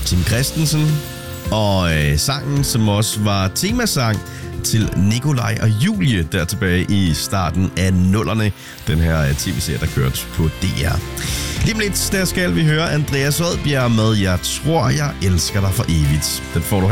Tim Christensen. Og sangen, som også var temasang til Nikolaj og Julie, der tilbage i starten af 00'erne. Den her tv-serie, der kørte på DR. Lige om lidt, der skal vi høre Andreas Odbjerg med Jeg tror, jeg elsker dig for evigt. Den får du